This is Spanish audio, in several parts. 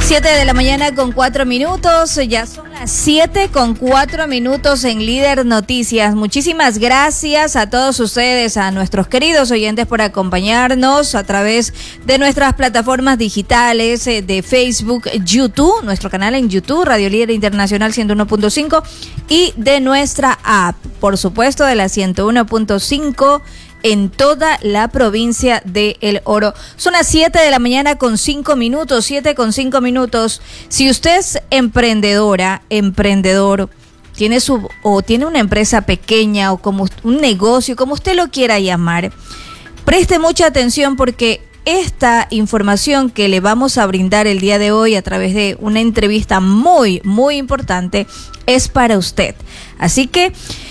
7:04 a.m. Ya son las 7:04 a.m. en Líder Noticias. Muchísimas gracias a todos ustedes, a nuestros queridos oyentes, por acompañarnos a través de nuestras plataformas digitales de Facebook, YouTube, nuestro canal en YouTube, Radio Líder Internacional 101.5, y de nuestra app, por supuesto, de la 101.5 en toda la provincia de El Oro. Son las 7:05 a.m, 7:05. Si usted es emprendedora, emprendedor, tiene una empresa pequeña o como un negocio, como usted lo quiera llamar, preste mucha atención, porque esta información que le vamos a brindar el día de hoy a través de una entrevista muy, muy importante es para usted. Así que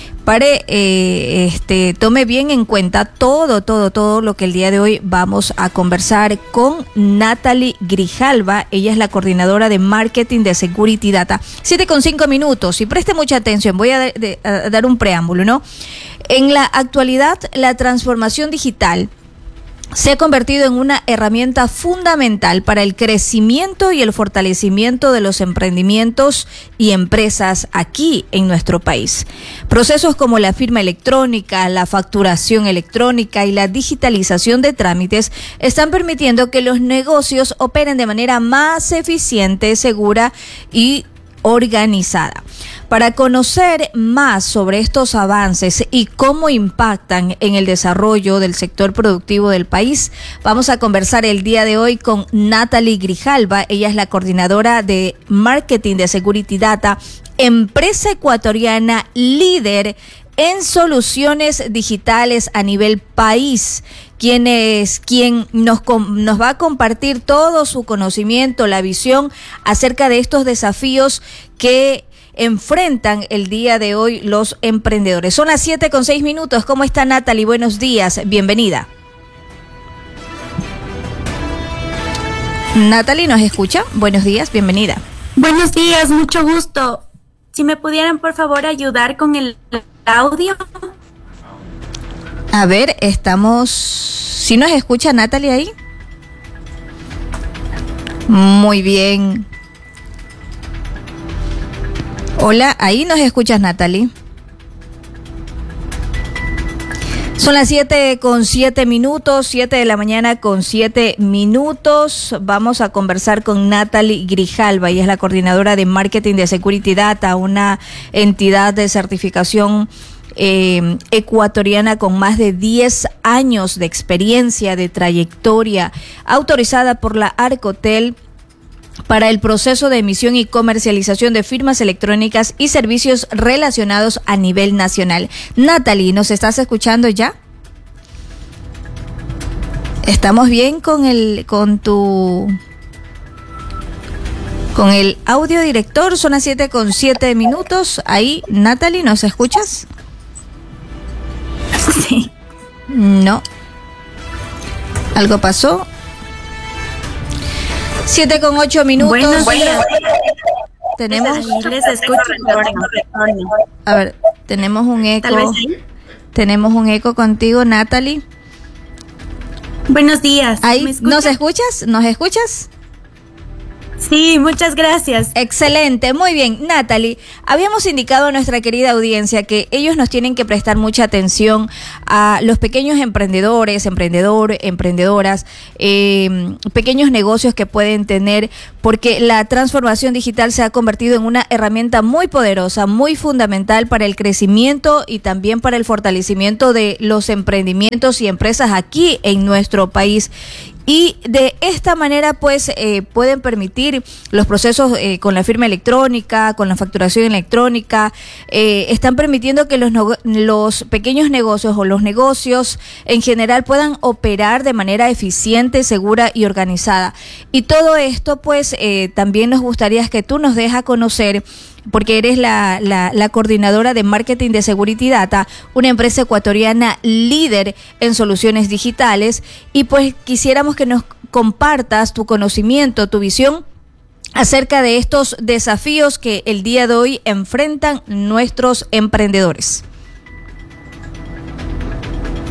tome bien en cuenta todo lo que el día de hoy vamos a conversar con Natalie Grijalva. Ella es la coordinadora de marketing de Security Data. 7:05, y preste mucha atención. Voy a dar un preámbulo, ¿no? En la actualidad, la transformación digital se ha convertido en una herramienta fundamental para el crecimiento y el fortalecimiento de los emprendimientos y empresas aquí en nuestro país. Procesos como la firma electrónica, la facturación electrónica y la digitalización de trámites están permitiendo que los negocios operen de manera más eficiente, segura y organizada. Para conocer más sobre estos avances y cómo impactan en el desarrollo del sector productivo del país, vamos a conversar el día de hoy con Natalie Grijalva. Ella es la coordinadora de marketing de Security Data, empresa ecuatoriana líder en soluciones digitales a nivel país, quien nos va a compartir todo su conocimiento, la visión acerca de estos desafíos que enfrentan el día de hoy los emprendedores. Son las 7:06. ¿Cómo está, Natalie? Buenos días, bienvenida. Natalie, ¿nos escucha? Buenos días, bienvenida. Buenos días, mucho gusto. Si me pudieran, por favor, ayudar con el audio. A ver, ¿sí nos escucha Natalie ahí? Muy bien. Hola, ¿ahí nos escuchas, Natalie? Son las 7:07, 7:07 a.m. Vamos a conversar con Natalie Grijalva. Ella es la coordinadora de marketing de Security Data, una entidad de certificación ecuatoriana con más de 10 años de experiencia, de trayectoria, autorizada por la Arcotel para el proceso de emisión y comercialización de firmas electrónicas y servicios relacionados a nivel nacional. Natalie, ¿nos estás escuchando ya? ¿Estamos bien con el audio director? Son las 7:07. Ahí, Natalie, ¿nos escuchas? Sí. No. ¿Algo pasó? 7:08. Buenos días. Tenemos. Les escucho. A ver, tenemos un eco. Tal vez sí. Tenemos un eco contigo, Natalie. Buenos días. Ahí, ¿nos escuchas? ¿Nos escuchas? Sí, muchas gracias. Excelente, muy bien. Natalie, habíamos indicado a nuestra querida audiencia que ellos nos tienen que prestar mucha atención a los pequeños emprendedores, emprendedoras, pequeños negocios que pueden tener, porque la transformación digital se ha convertido en una herramienta muy poderosa, muy fundamental para el crecimiento y también para el fortalecimiento de los emprendimientos y empresas aquí en nuestro país. Y de esta manera, pues, pueden permitir los procesos con la firma electrónica, con la facturación electrónica, están permitiendo que los pequeños negocios o los negocios en general puedan operar de manera eficiente, segura y organizada. Y todo esto, pues, también nos gustaría que tú nos des a conocer, porque eres la coordinadora de marketing de Security Data, una empresa ecuatoriana líder en soluciones digitales, y pues quisiéramos que nos compartas tu conocimiento, tu visión acerca de estos desafíos que el día de hoy enfrentan nuestros emprendedores.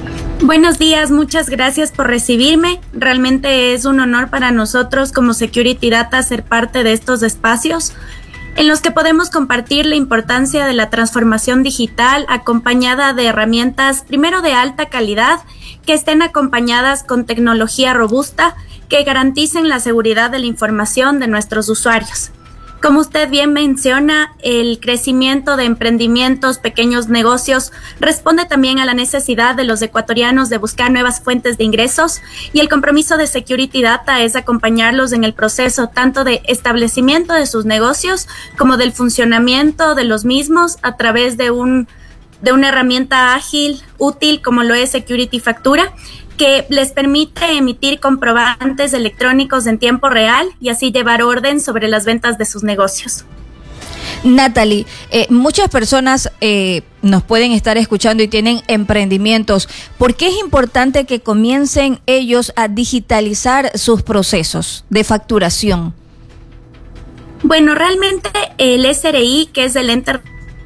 Buenos días, muchas gracias por recibirme. Realmente es un honor para nosotros como Security Data ser parte de estos espacios en los que podemos compartir la importancia de la transformación digital acompañada de herramientas, primero de alta calidad, que estén acompañadas con tecnología robusta que garanticen la seguridad de la información de nuestros usuarios. Como usted bien menciona, el crecimiento de emprendimientos, pequeños negocios, responde también a la necesidad de los ecuatorianos de buscar nuevas fuentes de ingresos, y el compromiso de Security Data es acompañarlos en el proceso tanto de establecimiento de sus negocios como del funcionamiento de los mismos a través de una herramienta ágil, útil como lo es Security Factura, que les permite emitir comprobantes electrónicos en tiempo real y así llevar orden sobre las ventas de sus negocios. Natalie, muchas personas nos pueden estar escuchando y tienen emprendimientos. ¿Por qué es importante que comiencen ellos a digitalizar sus procesos de facturación? Bueno, realmente el SRI, que es el ente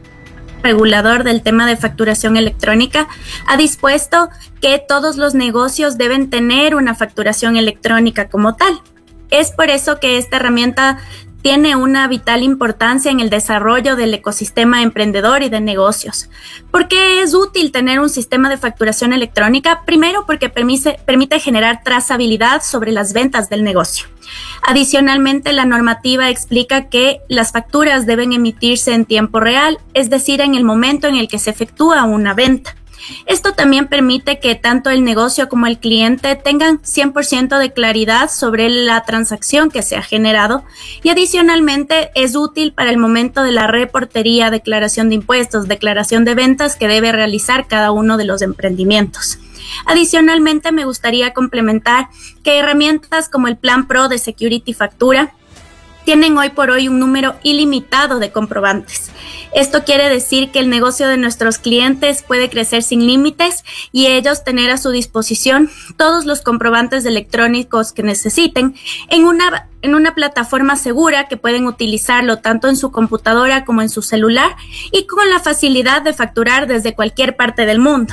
regulador del tema de facturación electrónica, ha dispuesto que todos los negocios deben tener una facturación electrónica como tal. Es por eso que esta herramienta tiene una vital importancia en el desarrollo del ecosistema emprendedor y de negocios. ¿Por qué es útil tener un sistema de facturación electrónica? Primero, porque permite generar trazabilidad sobre las ventas del negocio. Adicionalmente, la normativa explica que las facturas deben emitirse en tiempo real, es decir, en el momento en el que se efectúa una venta. Esto también permite que tanto el negocio como el cliente tengan 100% de claridad sobre la transacción que se ha generado, y adicionalmente es útil para el momento de la reportería, declaración de impuestos, declaración de ventas que debe realizar cada uno de los emprendimientos. Adicionalmente, me gustaría complementar que herramientas como el Plan Pro de Security Factura tienen hoy por hoy un número ilimitado de comprobantes. Esto quiere decir que el negocio de nuestros clientes puede crecer sin límites y ellos tener a su disposición todos los comprobantes electrónicos que necesiten en una plataforma segura que pueden utilizarlo tanto en su computadora como en su celular y con la facilidad de facturar desde cualquier parte del mundo.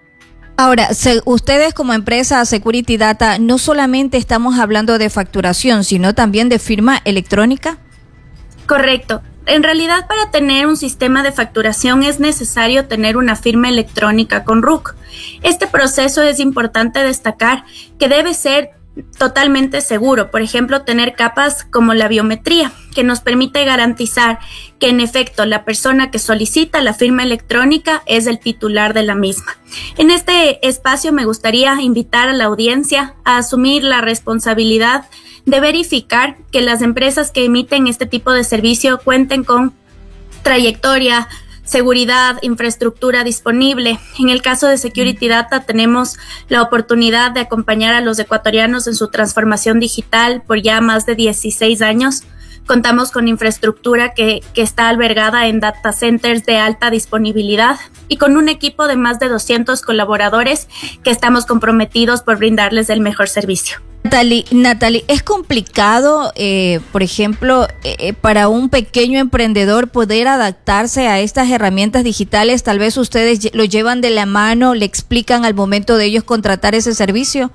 Ahora, ustedes como empresa Security Data, no solamente estamos hablando de facturación, sino también de firma electrónica. Correcto. En realidad, para tener un sistema de facturación es necesario tener una firma electrónica con RUC. Este proceso es importante destacar que debe ser totalmente seguro. Por ejemplo, tener capas como la biometría, que nos permite garantizar que en efecto la persona que solicita la firma electrónica es el titular de la misma. En este espacio me gustaría invitar a la audiencia a asumir la responsabilidad de verificar que las empresas que emiten este tipo de servicio cuenten con trayectoria, seguridad, infraestructura disponible. En el caso de Security Data tenemos la oportunidad de acompañar a los ecuatorianos en su transformación digital por ya más de 16 años. Contamos con infraestructura que está albergada en data centers de alta disponibilidad y con un equipo de más de 200 colaboradores que estamos comprometidos por brindarles el mejor servicio. Natalie, ¿es complicado, por ejemplo, para un pequeño emprendedor poder adaptarse a estas herramientas digitales? Tal vez ustedes lo llevan de la mano, le explican al momento de ellos contratar ese servicio.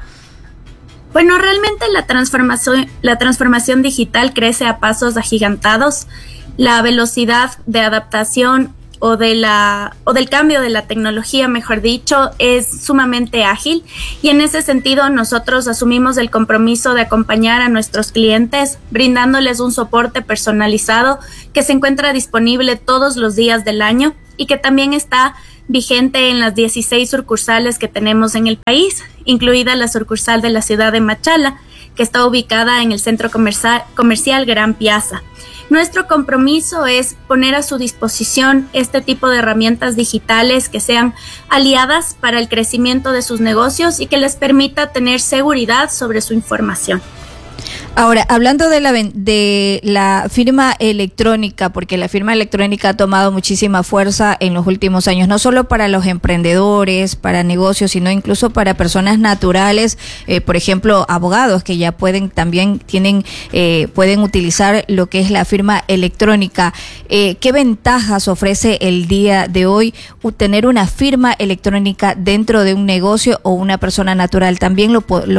Bueno, realmente la transformación digital crece a pasos agigantados. La velocidad de adaptación o del cambio de la tecnología, mejor dicho, es sumamente ágil, y en ese sentido nosotros asumimos el compromiso de acompañar a nuestros clientes brindándoles un soporte personalizado que se encuentra disponible todos los días del año y que también está vigente en las 16 sucursales que tenemos en el país, incluida la sucursal de la ciudad de Machala, que está ubicada en el centro comercial Gran Piazza. Nuestro compromiso es poner a su disposición este tipo de herramientas digitales que sean aliadas para el crecimiento de sus negocios y que les permita tener seguridad sobre su información. Ahora, hablando de la firma electrónica, porque la firma electrónica ha tomado muchísima fuerza en los últimos años, no solo para los emprendedores, para negocios, sino incluso para personas naturales, por ejemplo, abogados que ya pueden utilizar lo que es la firma electrónica. ¿Qué ventajas ofrece el día de hoy tener una firma electrónica dentro de un negocio o una persona natural? También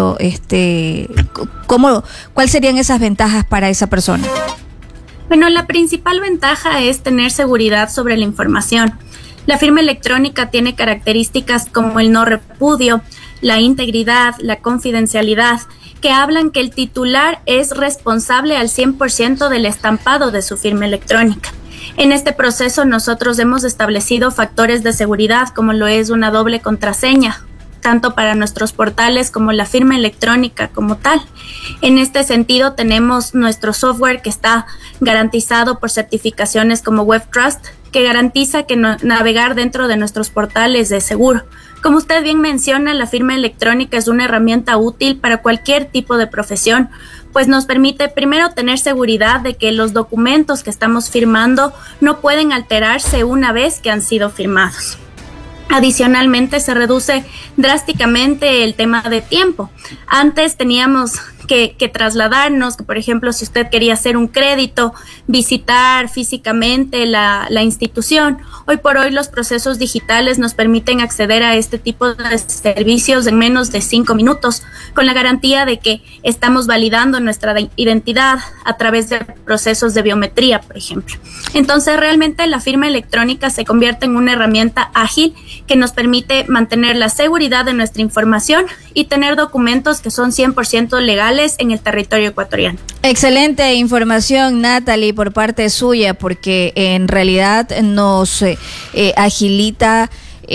¿cuáles serían esas ventajas para esa persona? Bueno, la principal ventaja es tener seguridad sobre la información. La firma electrónica tiene características como el no repudio, la integridad, la confidencialidad, que hablan que el titular es responsable al 100% del estampado de su firma electrónica. En este proceso nosotros hemos establecido factores de seguridad como lo es una doble contraseña, tanto para nuestros portales como la firma electrónica como tal. En este sentido, tenemos nuestro software que está garantizado por certificaciones como WebTrust, que garantiza que navegar dentro de nuestros portales es seguro. Como usted bien menciona, la firma electrónica es una herramienta útil para cualquier tipo de profesión, pues nos permite primero tener seguridad de que los documentos que estamos firmando no pueden alterarse una vez que han sido firmados. Adicionalmente, se reduce drásticamente el tema de tiempo. Antes teníamos que trasladarnos, que por ejemplo, si usted quería hacer un crédito, visitar físicamente la institución. Hoy por hoy los procesos digitales nos permiten acceder a este tipo de servicios en menos de 5 minutos, con la garantía de que estamos validando nuestra identidad a través de procesos de biometría, por ejemplo. Entonces, realmente la firma electrónica se convierte en una herramienta ágil que nos permite mantener la seguridad de nuestra información y tener documentos que son 100% legales en el territorio ecuatoriano. Excelente información, Natalie, por parte suya, porque en realidad nos agilita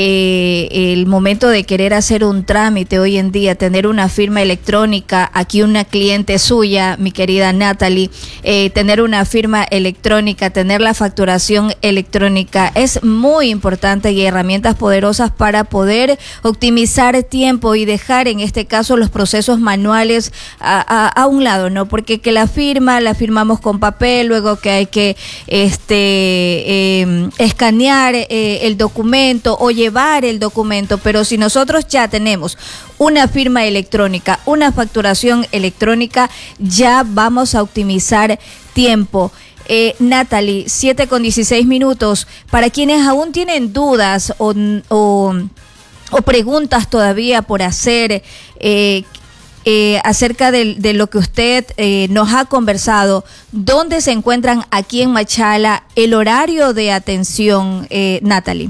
el momento de querer hacer un trámite hoy en día, tener una firma electrónica. Aquí una cliente suya, mi querida Natalie, tener una firma electrónica, tener la facturación electrónica es muy importante y herramientas poderosas para poder optimizar tiempo y dejar en este caso los procesos manuales a un lado, ¿no? Porque que la firmamos con papel, luego que hay que escanear el documento o llevar el documento, pero si nosotros ya tenemos una firma electrónica, una facturación electrónica, ya vamos a optimizar tiempo. Natalie, 7:16. Para quienes aún tienen dudas o preguntas todavía por hacer, acerca de lo que usted nos ha conversado, ¿dónde se encuentran aquí en Machala? El horario de atención, Natalie.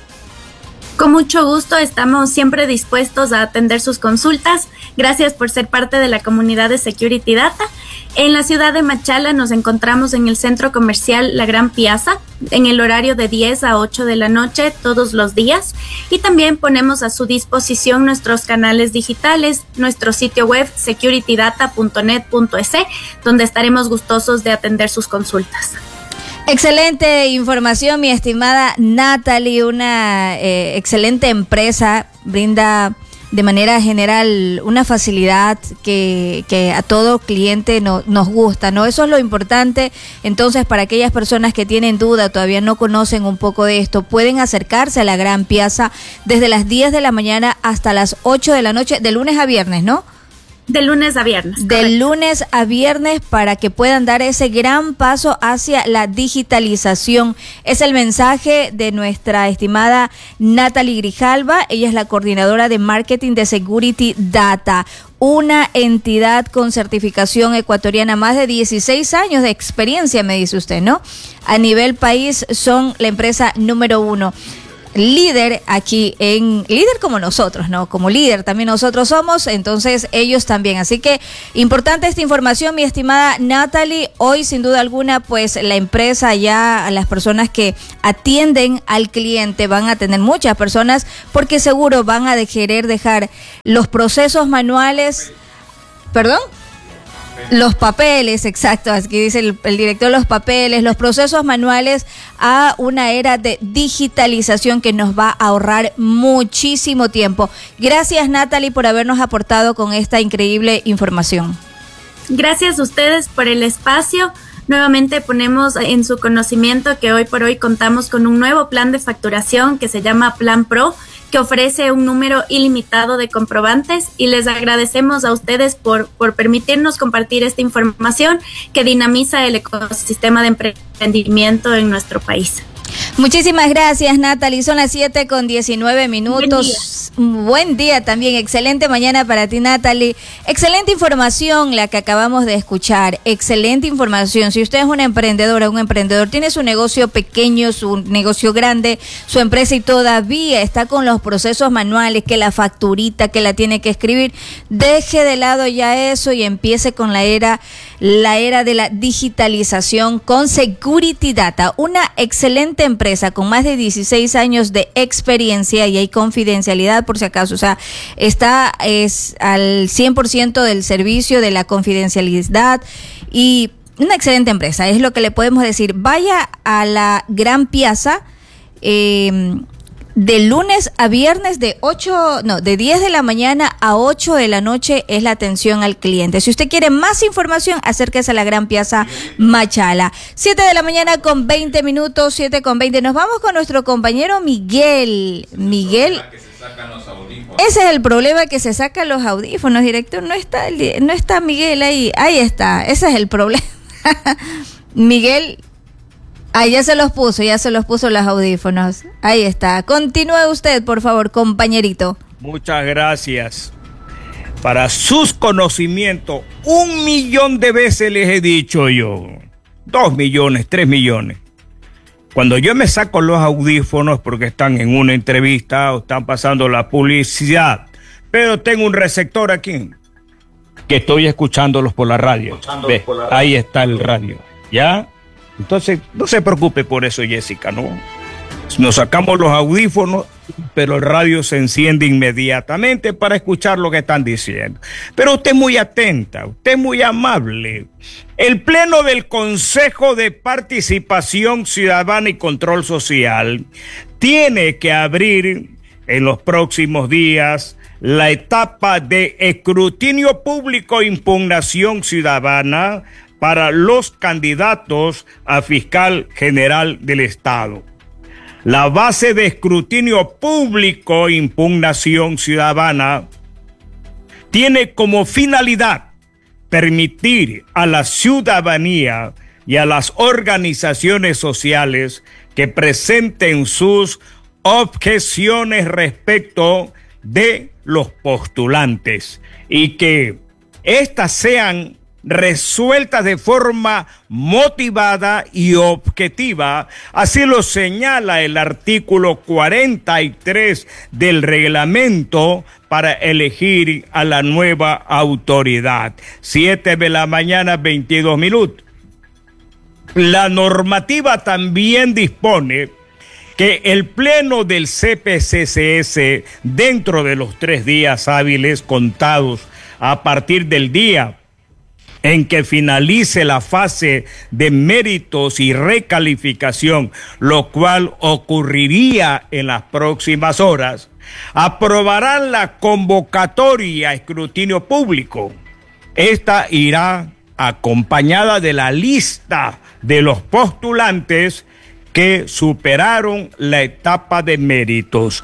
Con mucho gusto, estamos siempre dispuestos a atender sus consultas. Gracias por ser parte de la comunidad de Security Data. En la ciudad de Machala nos encontramos en el centro comercial La Gran Piazza, en el horario de 10 a 8 de la noche todos los días. Y también ponemos a su disposición nuestros canales digitales, nuestro sitio web securitydata.net.es, donde estaremos gustosos de atender sus consultas. Excelente información, mi estimada Natalie. Una excelente empresa, brinda de manera general una facilidad que a todo cliente nos gusta, ¿no? Eso es lo importante. Entonces, para aquellas personas que tienen duda, todavía no conocen un poco de esto, pueden acercarse a La Gran Piazza desde las 10 de la mañana hasta las 8 de la noche, de lunes a viernes, ¿no? De lunes a viernes. De lunes a viernes, para que puedan dar ese gran paso hacia la digitalización. Es el mensaje de nuestra estimada Natalie Grijalva. Ella es la coordinadora de marketing de Security Data, una entidad con certificación ecuatoriana, más de 16 años de experiencia, me dice usted, ¿no? A nivel país son la empresa número 1. Líder aquí líder como nosotros, ¿no? Como líder también nosotros somos, entonces ellos también. Así que importante esta información, mi estimada Natalie. Hoy, sin duda alguna, pues la empresa ya, las personas que atienden al cliente, van a tener muchas personas, porque seguro van a querer dejar los procesos manuales, ¿perdón? Los papeles, exacto, aquí dice el director, los papeles, los procesos manuales a una era de digitalización que nos va a ahorrar muchísimo tiempo. Gracias, Natalie, por habernos aportado con esta increíble información. Gracias a ustedes por el espacio. Nuevamente ponemos en su conocimiento que hoy por hoy contamos con un nuevo plan de facturación que se llama Plan Pro, que ofrece un número ilimitado de comprobantes, y les agradecemos a ustedes por permitirnos compartir esta información que dinamiza el ecosistema de emprendimiento en nuestro país. Muchísimas gracias, Natalie. Son las 7:19. Buen día también. Excelente mañana para ti, Natalie. Excelente información la que acabamos de escuchar. Excelente información. Si usted es una emprendedora, un emprendedor, tiene su negocio pequeño, su negocio grande, su empresa, y todavía está con los procesos manuales, que la facturita, que la tiene que escribir, deje de lado ya eso y empiece con la era de la digitalización con Security Data, una excelente empresa con más de 16 años de experiencia, y hay confidencialidad por si acaso, o sea, es al 100% del servicio de la confidencialidad, y una excelente empresa, es lo que le podemos decir. Vaya a la Gran Piazza, de lunes a viernes de 10 de la mañana a 8 de la noche es la atención al cliente. Si usted quiere más información, acérquese a la Gran Piazza Machala. 7:20 7:20. Nos vamos con nuestro compañero Miguel. Ese es el problema, que se sacan los audífonos, director. No está Miguel ahí. Ahí está. Ese es el problema. Miguel. Ya se los puso los audífonos. Ahí está. Continúe usted, por favor, compañerito. Muchas gracias. Para sus conocimientos, 1 millón de veces les he dicho yo, 2 millones, 3 millones. Cuando yo me saco los audífonos porque están en una entrevista o están pasando la publicidad, pero tengo un receptor aquí, que estoy escuchándolos por la radio. Ve, ahí está el radio, ¿ya? Entonces, no se preocupe por eso, Jessica, ¿no? Nos sacamos los audífonos, pero el radio se enciende inmediatamente para escuchar lo que están diciendo. Pero usted es muy atenta, usted es muy amable. El Pleno del Consejo de Participación Ciudadana y Control Social tiene que abrir en los próximos días la etapa de escrutinio público e impugnación ciudadana para los candidatos a fiscal general del Estado. La base de escrutinio público e impugnación ciudadana tiene como finalidad permitir a la ciudadanía y a las organizaciones sociales que presenten sus objeciones respecto de los postulantes y que éstas sean resueltas de forma motivada y objetiva. Así lo señala el artículo 43 del reglamento para elegir a la nueva autoridad. 7:22. La normativa también dispone que el Pleno del CPCCS, dentro de los 3 días hábiles contados a partir del día en que finalice la fase de méritos y recalificación, lo cual ocurriría en las próximas horas, aprobarán la convocatoria a escrutinio público. Esta irá acompañada de la lista de los postulantes que superaron la etapa de méritos.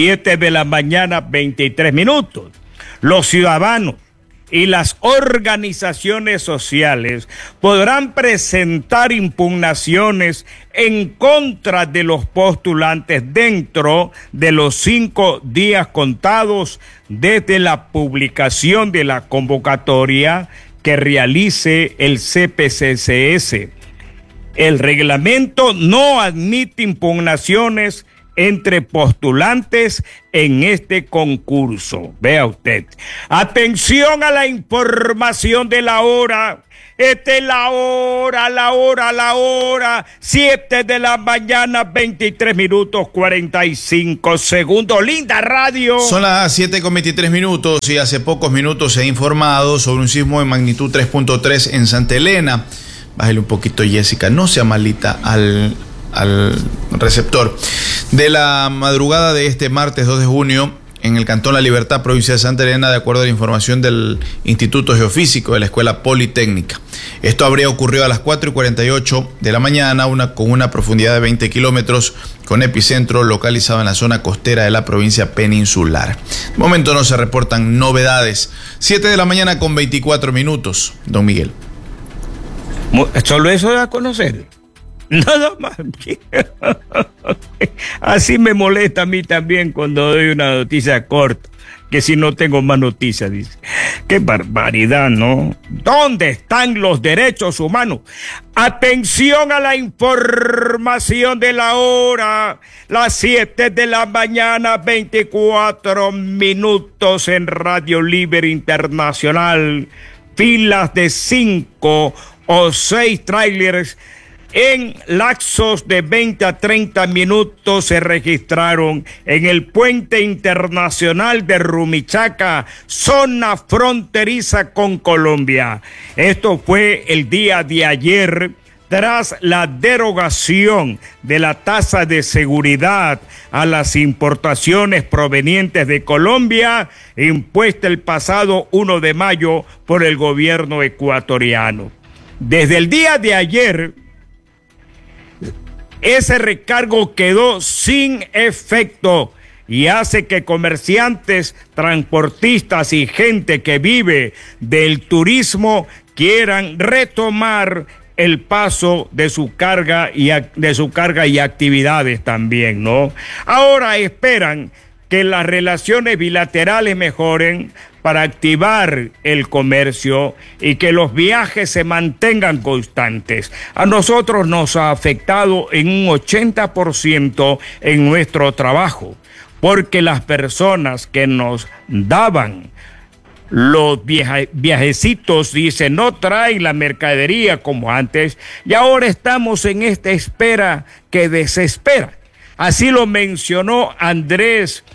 7:23. Los ciudadanos y las organizaciones sociales podrán presentar impugnaciones en contra de los postulantes dentro de los 5 días contados desde la publicación de la convocatoria que realice el CPCCS. El reglamento no admite impugnaciones entre postulantes en este concurso. Vea usted. Atención a la información de la hora. Esta es la hora. 7:23, 45 segundos. Linda radio. Son las 7:23 y hace pocos minutos se ha informado sobre un sismo de magnitud 3.3 en Santa Elena. Bájale un poquito, Jessica, no sea malita al receptor. De la madrugada de este martes 2 de junio, en el Cantón La Libertad, provincia de Santa Elena, de acuerdo a la información del Instituto Geofísico de la Escuela Politécnica. Esto habría ocurrido a las 4:48 de la mañana, con una profundidad de 20 kilómetros, con epicentro localizado en la zona costera de la provincia peninsular. De momento no se reportan novedades. 7 de la mañana con 24 minutos, don Miguel. Solo eso da a conocer. Nada más. Así me molesta a mí también cuando doy una noticia corta, que si no tengo más noticias, dice. Qué barbaridad, ¿no? ¿Dónde están los derechos humanos? Atención a la información de la hora, las 7 de la mañana, 24 minutos en Radio Libre Internacional. Filas de 5 o 6 tráilers en lapsos de 20 a 30 minutos se registraron en el puente internacional de Rumichaca, zona fronteriza con Colombia. Esto fue el día de ayer, tras la derogación de la tasa de seguridad a las importaciones provenientes de Colombia, impuesta el pasado 1 de mayo por el gobierno ecuatoriano. Desde el día de ayer, ese recargo quedó sin efecto y hace que comerciantes, transportistas y gente que vive del turismo quieran retomar el paso de su carga y actividades también, ¿no? Ahora esperan que las relaciones bilaterales mejoren para activar el comercio y que los viajes se mantengan constantes. A nosotros nos ha afectado en un 80% en nuestro trabajo, porque las personas que nos daban los viajecitos, dice, no traen la mercadería como antes, y ahora estamos en esta espera que desespera. Así lo mencionó Andrés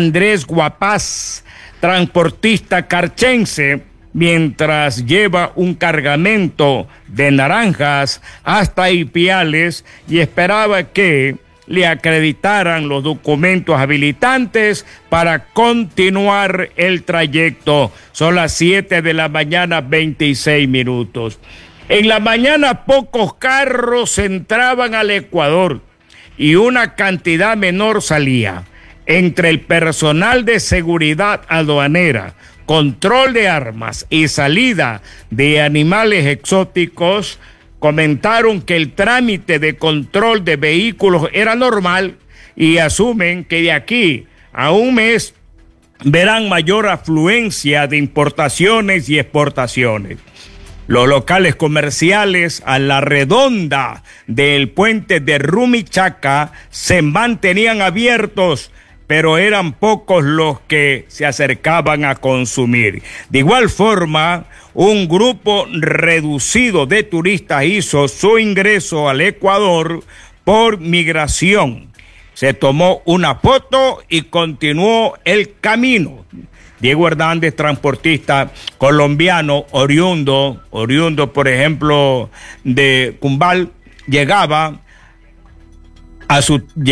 Guapaz, transportista carchense, mientras lleva un cargamento de naranjas hasta Ipiales y esperaba que le acreditaran los documentos habilitantes para continuar el trayecto. Son las 7 de la mañana, 26 minutos. En la mañana pocos carros entraban al Ecuador y una cantidad menor salía. Entre el personal de seguridad aduanera, control de armas y salida de animales exóticos, comentaron que el trámite de control de vehículos era normal y asumen que de aquí a un mes verán mayor afluencia de importaciones y exportaciones. Los locales comerciales a la redonda del puente de Rumichaca se mantenían abiertos, pero eran pocos los que se acercaban a consumir. De igual forma, un grupo reducido de turistas hizo su ingreso al Ecuador por migración. Se tomó una foto y continuó el camino. Diego Hernández, transportista colombiano, oriundo, por ejemplo, de Cumbal, llegaba a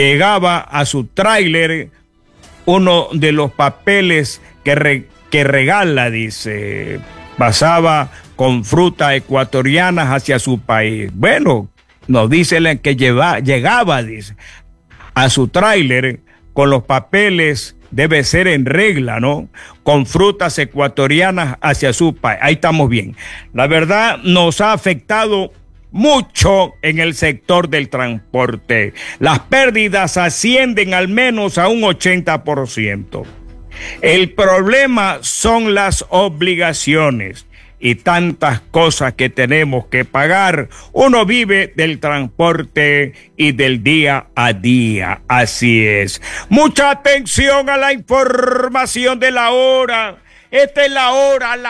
su tráiler uno de los papeles que regala, dice, pasaba con frutas ecuatorianas hacia su país. Bueno, nos dice que llegaba, dice, a su tráiler con los papeles, debe ser en regla, ¿no? Con frutas ecuatorianas hacia su país. Ahí estamos bien. La verdad nos ha afectado mucho en el sector del transporte. Las pérdidas ascienden al menos a un 80%. El problema son las obligaciones y tantas cosas que tenemos que pagar. Uno vive del transporte y del día a día. Así es. Mucha atención a la información de la hora. Esta es la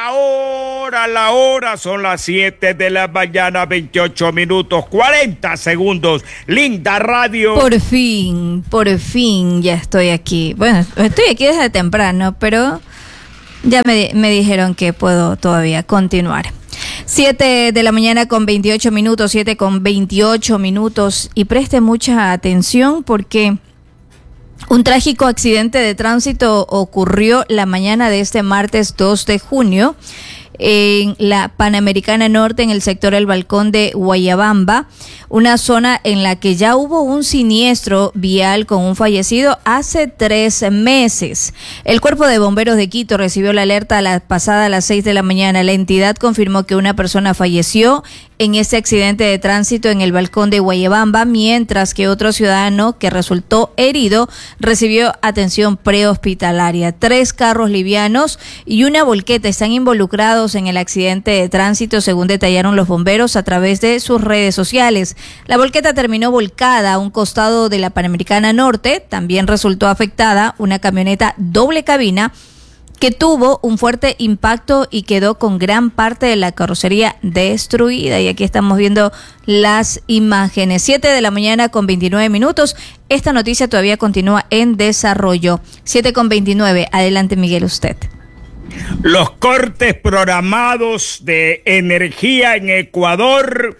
hora, son las 7 de la mañana, 28 minutos, 40 segundos. Linda Radio. Por fin, ya estoy aquí. Bueno, estoy aquí desde temprano, pero ya me dijeron que puedo todavía continuar. 7 de la mañana con 28 minutos, 7 con 28 minutos. Y preste mucha atención porque Un trágico accidente de tránsito ocurrió la mañana de este martes 2 de junio en la Panamericana Norte, en el sector El Balcón de Guayabamba, una zona en la que ya hubo un siniestro vial con un fallecido hace 3 meses. El Cuerpo de Bomberos de Quito recibió la alerta pasada a las 6 de la mañana. La entidad confirmó que una persona falleció en este accidente de tránsito en el Balcón de Guayabamba, mientras que otro ciudadano que resultó herido recibió atención prehospitalaria. 3 carros livianos y una volqueta están involucrados en el accidente de tránsito, según detallaron los bomberos a través de sus redes sociales. La volqueta terminó volcada a un costado de la Panamericana Norte. También resultó afectada una camioneta doble cabina que tuvo un fuerte impacto y quedó con gran parte de la carrocería destruida. Y aquí estamos viendo las imágenes. 7 de la mañana con 29 minutos. Esta noticia todavía continúa en desarrollo. 7 con 29. Adelante, Miguel, usted. Los cortes programados de energía en Ecuador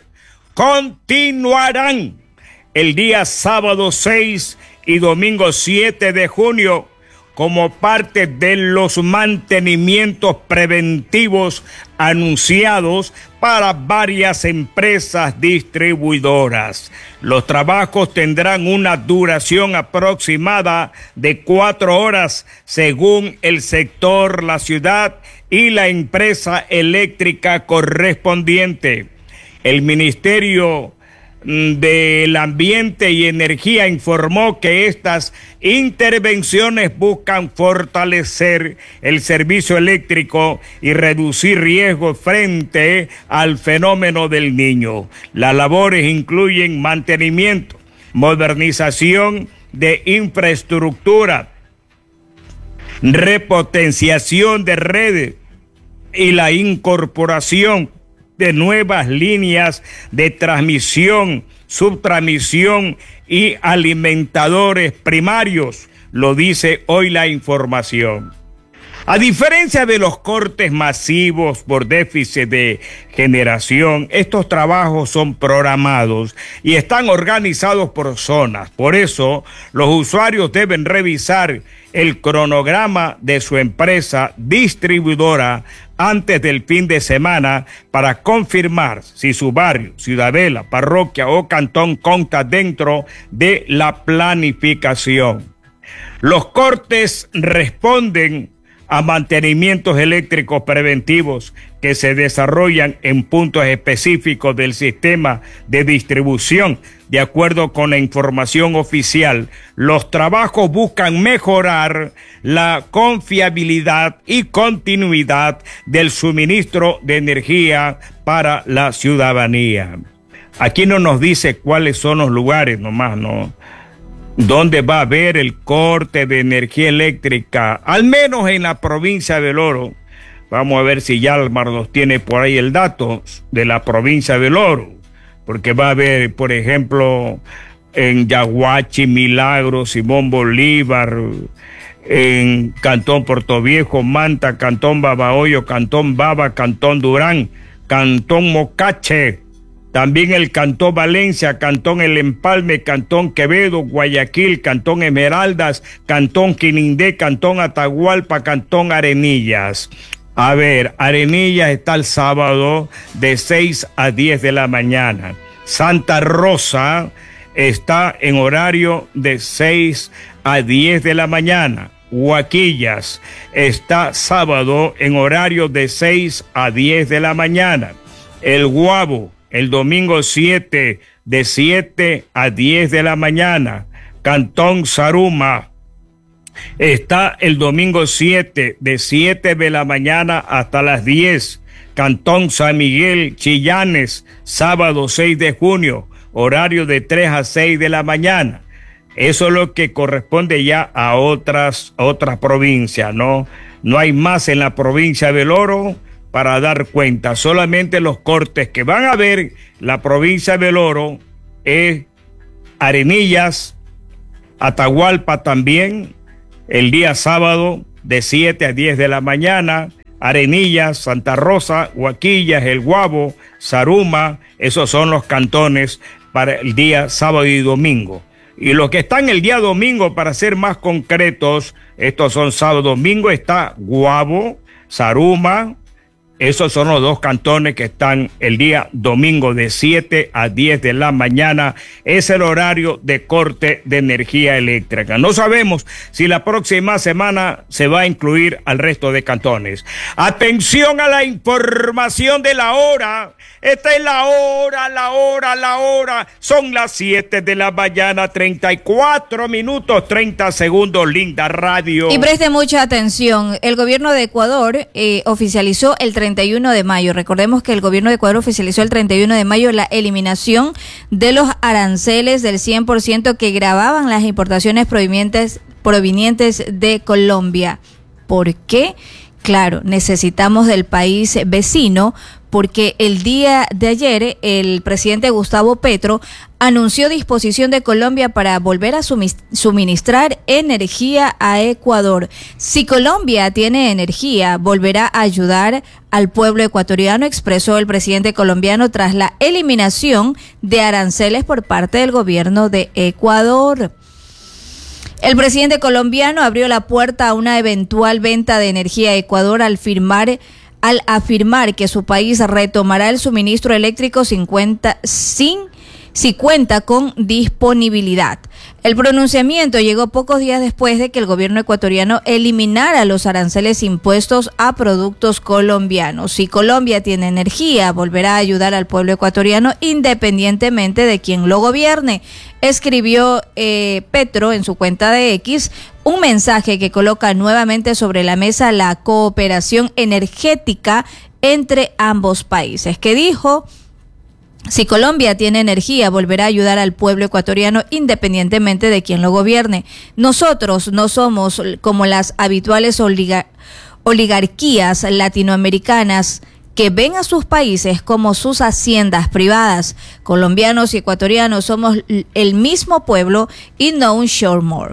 continuarán el día sábado 6 y domingo 7 de junio como parte de los mantenimientos preventivos anunciados para varias empresas distribuidoras. Los trabajos tendrán una duración aproximada de 4 horas según el sector, la ciudad y la empresa eléctrica correspondiente. El Ministerio del Ambiente y Energía informó que estas intervenciones buscan fortalecer el servicio eléctrico y reducir riesgos frente al fenómeno del Niño. Las labores incluyen mantenimiento, modernización de infraestructura, repotenciación de redes y la incorporación de nuevas líneas de transmisión, subtransmisión y alimentadores primarios, lo dice hoy la información. A diferencia de los cortes masivos por déficit de generación, estos trabajos son programados y están organizados por zonas. Por eso, los usuarios deben revisar el cronograma de su empresa distribuidora antes del fin de semana para confirmar si su barrio, ciudadela, parroquia o cantón consta dentro de la planificación. Los cortes responden a mantenimientos eléctricos preventivos que se desarrollan en puntos específicos del sistema de distribución. De acuerdo con la información oficial, los trabajos buscan mejorar la confiabilidad y continuidad del suministro de energía para la ciudadanía. Aquí no nos dice cuáles son los lugares nomás, ¿no? ¿Dónde va a haber el corte de energía eléctrica? Al menos en la provincia del Oro. Vamos a ver si Yalmar nos tiene por ahí el dato de la provincia del Oro. Porque va a haber, por ejemplo, en Yaguachi, Milagro, Simón Bolívar, en Cantón Portoviejo, Manta, Cantón Babahoyo, Cantón Baba, Cantón Durán, Cantón Mocache. También el Cantón Valencia, Cantón El Empalme, Cantón Quevedo, Guayaquil, Cantón Esmeraldas, Cantón Quinindé, Cantón Atahualpa, Cantón Arenillas. A ver, Arenillas está el sábado de 6 a 10 de la mañana. Santa Rosa está en horario de 6 a 10 de la mañana. Huaquillas está sábado en horario de 6 a 10 de la mañana. El Guabo, el domingo 7, de 7 a 10 de la mañana. Cantón Zaruma está el domingo 7, de 7 de la mañana hasta las 10. Cantón San Miguel, Chillanes, sábado 6 de junio, horario de 3 a 6 de la mañana. Eso es lo que corresponde ya a otras provincias, ¿no? No hay más en la provincia del Oro para dar cuenta. Solamente los cortes que van a ver la provincia del Oro es Arenillas, Atahualpa también, el día sábado de 7 a 10 de la mañana, Arenillas, Santa Rosa, Huaquillas, El Guabo, Zaruma, esos son los cantones para el día sábado y domingo. Y los que están el día domingo, para ser más concretos, estos son sábado, domingo, está Guabo, Zaruma. Esos son los dos cantones que están el día domingo de 7 a 10 de la mañana. Es el horario de corte de energía eléctrica. No sabemos si la próxima semana se va a incluir al resto de cantones. Atención a la información de la hora. Esta es la hora. Son las 7 de la mañana, 34 minutos, 30 segundos, Linda Radio. Y preste mucha atención. El gobierno de Ecuador oficializó el 31 de mayo. Recordemos que el gobierno de Ecuador oficializó el 31 de mayo la eliminación de los aranceles del 100% que gravaban las importaciones provenientes de Colombia. ¿Por qué? Claro, necesitamos del país vecino, porque el día de ayer el presidente Gustavo Petro anunció disposición de Colombia para volver a suministrar energía a Ecuador. Si Colombia tiene energía, volverá a ayudar al pueblo ecuatoriano, expresó el presidente colombiano tras la eliminación de aranceles por parte del gobierno de Ecuador. El presidente colombiano abrió la puerta a una eventual venta de energía a Ecuador al afirmar que su país retomará el suministro eléctrico si cuenta con disponibilidad. El pronunciamiento llegó pocos días después de que el gobierno ecuatoriano eliminara los aranceles impuestos a productos colombianos. Si Colombia tiene energía, volverá a ayudar al pueblo ecuatoriano independientemente de quien lo gobierne, escribió Petro en su cuenta de X, un mensaje que coloca nuevamente sobre la mesa la cooperación energética entre ambos países, que dijo: si Colombia tiene energía, volverá a ayudar al pueblo ecuatoriano independientemente de quien lo gobierne. Nosotros no somos como las habituales oligarquías latinoamericanas que ven a sus países como sus haciendas privadas. Colombianos y ecuatorianos somos el mismo pueblo y no un shortmore.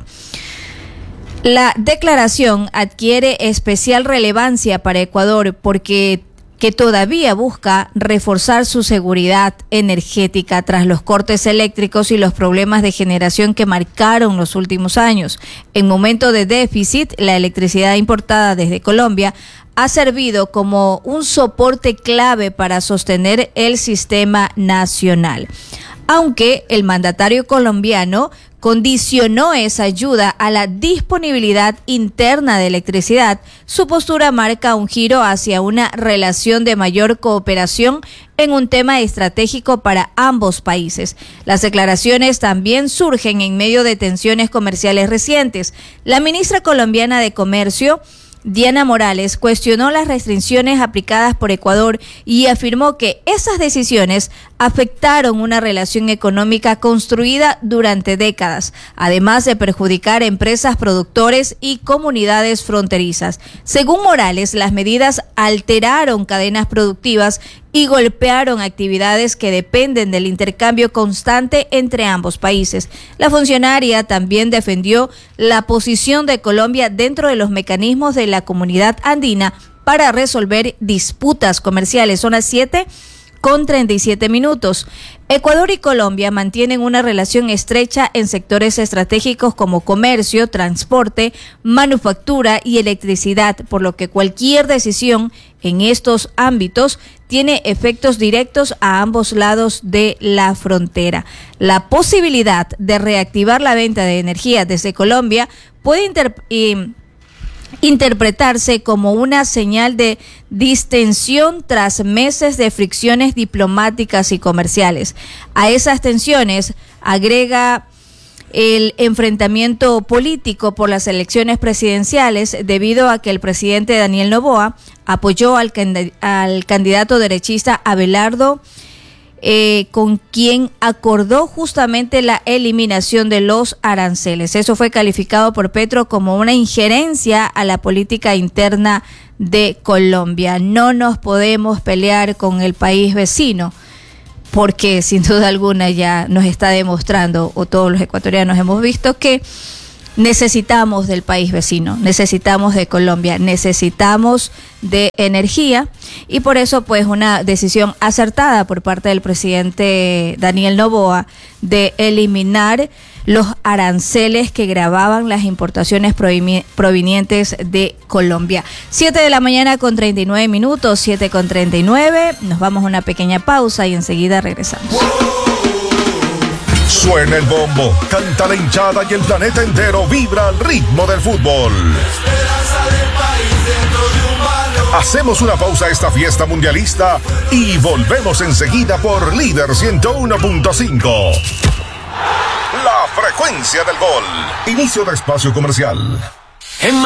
La declaración adquiere especial relevancia para Ecuador porque todavía busca reforzar su seguridad energética tras los cortes eléctricos y los problemas de generación que marcaron los últimos años. En momento de déficit, la electricidad importada desde Colombia ha servido como un soporte clave para sostener el sistema nacional. Aunque el mandatario colombiano condicionó esa ayuda a la disponibilidad interna de electricidad, su postura marca un giro hacia una relación de mayor cooperación en un tema estratégico para ambos países. Las declaraciones también surgen en medio de tensiones comerciales recientes. La ministra colombiana de Comercio, Diana Morales, cuestionó las restricciones aplicadas por Ecuador y afirmó que esas decisiones afectaron una relación económica construida durante décadas, además de perjudicar empresas, productores y comunidades fronterizas. Según Morales, las medidas alteraron cadenas productivas y golpearon actividades que dependen del intercambio constante entre ambos países. La funcionaria también defendió la posición de Colombia dentro de los mecanismos de la Comunidad Andina para resolver disputas comerciales. Son las 7:37. Ecuador y Colombia mantienen una relación estrecha en sectores estratégicos como comercio, transporte, manufactura y electricidad, por lo que cualquier decisión en estos ámbitos tiene efectos directos a ambos lados de la frontera. La posibilidad de reactivar la venta de energía desde Colombia puede interpretarse como una señal de distensión tras meses de fricciones diplomáticas y comerciales. A esas tensiones agrega el enfrentamiento político por las elecciones presidenciales debido a que el presidente Daniel Noboa apoyó al candidato derechista Abelardo, con quien acordó justamente la eliminación de los aranceles. Eso fue calificado por Petro como una injerencia a la política interna de Colombia. No nos podemos pelear con el país vecino, porque sin duda alguna ya nos está demostrando, o todos los ecuatorianos hemos visto, que necesitamos del país vecino, necesitamos de Colombia, necesitamos de energía, y por eso pues una decisión acertada por parte del presidente Daniel Noboa de eliminar los aranceles que gravaban las importaciones provenientes de Colombia. 7:39 a.m, 7:39. Nos vamos a una pequeña pausa y enseguida regresamos. Suena el bombo, canta la hinchada y el planeta entero vibra al ritmo del fútbol. Hacemos una pausa a esta fiesta mundialista y volvemos enseguida por Líder 101.5. La frecuencia del gol. Inicio de espacio comercial.